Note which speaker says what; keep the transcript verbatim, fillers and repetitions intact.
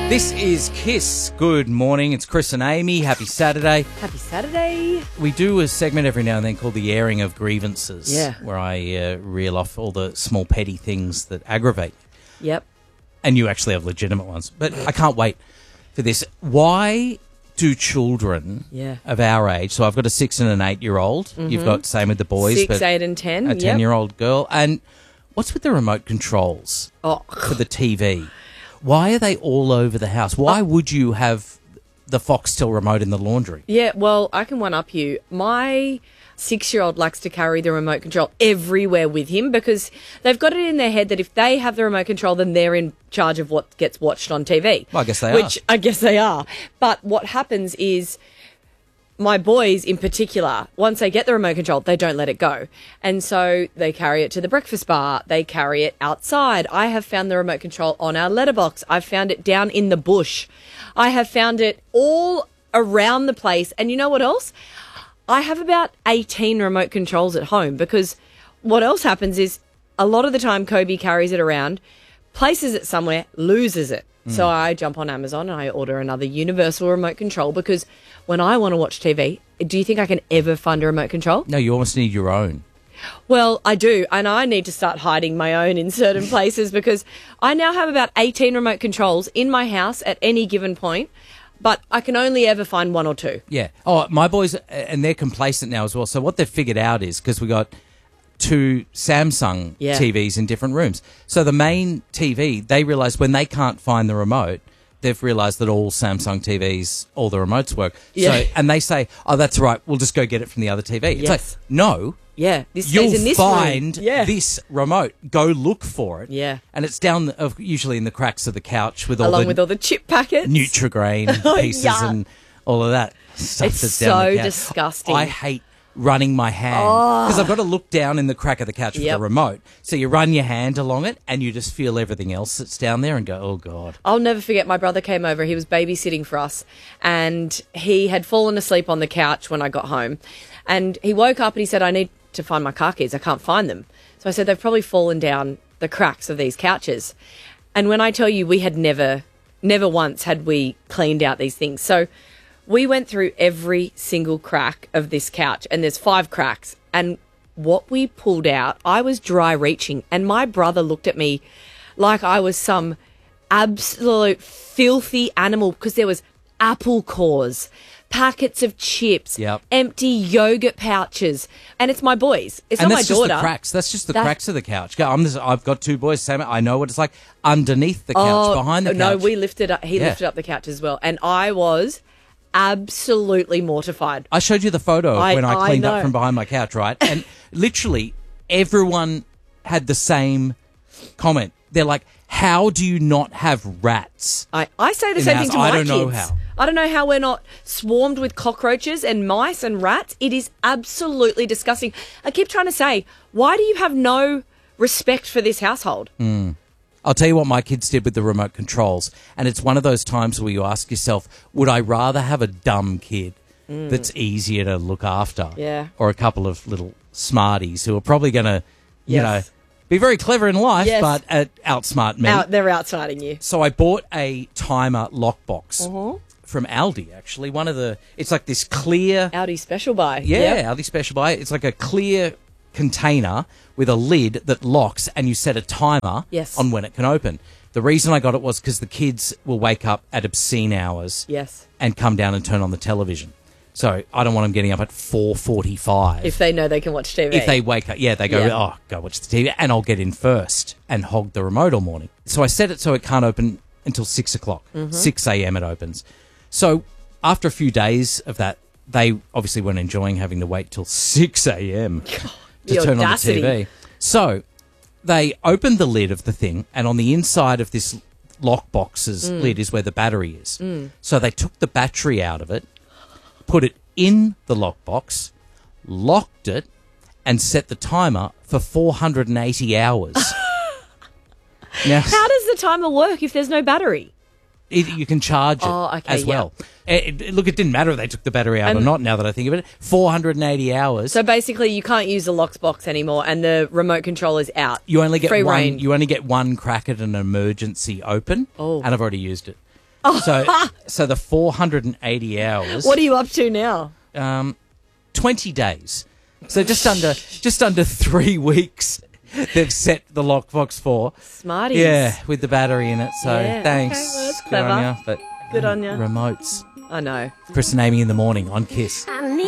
Speaker 1: This is Kiss. Good morning. It's Chris and Amy. Happy Saturday.
Speaker 2: Happy Saturday.
Speaker 1: We do a segment every now and then called the airing of grievances.
Speaker 2: Yeah.
Speaker 1: Where I uh, reel off all the small petty things that aggravate you.
Speaker 2: Yep.
Speaker 1: And you actually have legitimate ones. But I can't wait for this. Why do children
Speaker 2: Yeah.
Speaker 1: of our age, so I've got a six and an eight-year-old. Mm-hmm. You've got same with the boys.
Speaker 2: Six,
Speaker 1: but
Speaker 2: eight and ten.
Speaker 1: a
Speaker 2: Yep.
Speaker 1: ten-year-old girl. And what's with the remote controls
Speaker 2: Oh.
Speaker 1: for the T V? Why are they all over the house? Why would you have the Foxtel remote in the laundry?
Speaker 2: Yeah, well, I can one-up you. My six-year-old likes to carry the remote control everywhere with him because they've got it in their head that if they have the remote control, then they're in charge of what gets watched on T V.
Speaker 1: Well, I guess they
Speaker 2: which
Speaker 1: are.
Speaker 2: I guess they are. But what happens is my boys in particular, once they get the remote control, they don't let it go. And so they carry it to the breakfast bar. They carry it outside. I have found the remote control on our letterbox. I've found it down in the bush. I have found it all around the place. And you know what else? I have about eighteen remote controls at home because what else happens is a lot of the time Kobe carries it around, places it somewhere, loses it. Mm. So I jump on Amazon and I order another universal remote control because when I want to watch T V, do you think I can ever find a remote control?
Speaker 1: No, you almost need your own.
Speaker 2: Well, I do, and I need to start hiding my own in certain places because I now have about eighteen remote controls in my house at any given point, but I can only ever find one or two.
Speaker 1: Yeah. Oh, my boys, and they're complacent now as well. So what they've figured out is, because we got two Samsung
Speaker 2: Yeah.
Speaker 1: T Vs in different rooms. So the main T V, they realise when they can't find the remote, they've realised that all Samsung T Vs, all the remotes work.
Speaker 2: Yeah.
Speaker 1: So, and they say, oh, that's right, we'll just go get it from the other T V. It's
Speaker 2: Yes.
Speaker 1: like, no.
Speaker 2: Yeah, this stays
Speaker 1: You'll
Speaker 2: in this
Speaker 1: find
Speaker 2: room. Yeah.
Speaker 1: this remote. Go look for it.
Speaker 2: Yeah.
Speaker 1: And it's down, the, of usually in the cracks of the couch with all
Speaker 2: along
Speaker 1: the
Speaker 2: with all the chip packets.
Speaker 1: Nutrigrain
Speaker 2: Oh,
Speaker 1: pieces
Speaker 2: yuck.
Speaker 1: and all of that stuff
Speaker 2: It's
Speaker 1: that's down the
Speaker 2: so
Speaker 1: couch.
Speaker 2: disgusting.
Speaker 1: I hate running my hand because I've got to look down in the crack of the couch with
Speaker 2: Yep.
Speaker 1: the remote. So you run your hand along it and you just feel everything else that's down there and go, oh, God.
Speaker 2: I'll never forget my brother came over. He was babysitting for us and he had fallen asleep on the couch when I got home. And he woke up and he said, I need to find my car keys. I can't find them. So I said, they've probably fallen down the cracks of these couches. And when I tell you we had never, never once had we cleaned out these things. So we went through every single crack of this couch and there's five cracks. And what we pulled out, I was dry reaching and my brother looked at me like I was some absolute filthy animal because there was apple cores, packets of chips,
Speaker 1: Yep.
Speaker 2: empty yogurt pouches, and it's my boys. It's
Speaker 1: And
Speaker 2: not
Speaker 1: that's
Speaker 2: my
Speaker 1: just
Speaker 2: daughter.
Speaker 1: the cracks. That's just the
Speaker 2: That-
Speaker 1: cracks of the couch. Go, I'm just, I've got two boys, same. I know what it's like underneath the couch, behind the couch.
Speaker 2: No, we lifted up. He
Speaker 1: Yeah.
Speaker 2: lifted up the couch as well, and I was absolutely mortified.
Speaker 1: I showed you the photo of
Speaker 2: I-
Speaker 1: when I
Speaker 2: I
Speaker 1: cleaned
Speaker 2: know.
Speaker 1: up from behind my couch, right? And literally everyone had the same comment. They're like, how do you not have rats?
Speaker 2: I, I say the
Speaker 1: In
Speaker 2: same
Speaker 1: the
Speaker 2: thing to
Speaker 1: house. I
Speaker 2: my
Speaker 1: don't know
Speaker 2: kids.
Speaker 1: how.
Speaker 2: I don't know how we're not swarmed with cockroaches and mice and rats. It is absolutely disgusting. I keep trying to say, why do you have no respect for this household?
Speaker 1: I'll tell you what my kids did with the remote controls. And it's one of those times where you ask yourself, would I rather have a dumb kid that's easier to look after?
Speaker 2: Yeah.
Speaker 1: Or a couple of little smarties who are probably going to, you
Speaker 2: Yes.
Speaker 1: know, be very clever in life,
Speaker 2: Yes.
Speaker 1: but uh, outsmart me.
Speaker 2: Out, they're outsmarting you.
Speaker 1: So I bought a timer lockbox
Speaker 2: Uh-huh.
Speaker 1: from Aldi, actually. One of the, it's like this clear,
Speaker 2: Audi special buy.
Speaker 1: yeah,
Speaker 2: Yep.
Speaker 1: Aldi Special Buy. It's like a clear container with a lid that locks and you set a timer
Speaker 2: Yes.
Speaker 1: on when it can open. The reason I got it was because the kids will wake up at obscene hours
Speaker 2: Yes.
Speaker 1: and come down and turn on the television. So I don't want them getting up at four forty-five.
Speaker 2: If they know they can watch T V.
Speaker 1: If they wake up, yeah, they go,
Speaker 2: Yeah.
Speaker 1: oh, go watch the T V, and I'll get in first and hog the remote all morning. So I set it so it can't open until six o'clock.
Speaker 2: Mm-hmm.
Speaker 1: six a.m. it opens. So after a few days of that, they obviously weren't enjoying having to wait till six a.m. to
Speaker 2: the
Speaker 1: turn
Speaker 2: audacity.
Speaker 1: on the T V. So they opened the lid of the thing, and on the inside of this lockbox's
Speaker 2: Mm.
Speaker 1: lid is where the battery is. So they took the battery out of it, put it in the lockbox, locked it, and set the timer for four hundred eighty hours. Now,
Speaker 2: How does the timer work if there's no battery?
Speaker 1: it, you can charge it
Speaker 2: Oh, okay,
Speaker 1: as
Speaker 2: yeah.
Speaker 1: well. It, it- look, it didn't matter if they took the battery out or
Speaker 2: And-
Speaker 1: not, now that I think of it. four hundred eighty hours.
Speaker 2: So basically, you can't use the locks box anymore, and the remote control is out.
Speaker 1: you only get
Speaker 2: free
Speaker 1: one.
Speaker 2: reign.
Speaker 1: You only get one crack at an emergency open.
Speaker 2: Oh.
Speaker 1: And I've already used it. So, so the four hundred eighty hours.
Speaker 2: What are you up to now?
Speaker 1: Um, twenty days. So just under, just under three weeks. They've set the lockbox for.
Speaker 2: Smarties.
Speaker 1: Yeah, with the battery in it. So
Speaker 2: Yeah,
Speaker 1: thanks.
Speaker 2: okay, well, that's
Speaker 1: Good on
Speaker 2: clever.
Speaker 1: ya, but
Speaker 2: Good on ya.
Speaker 1: remotes.
Speaker 2: I know.
Speaker 1: Chris and Amy in the morning on Kiss.
Speaker 3: I need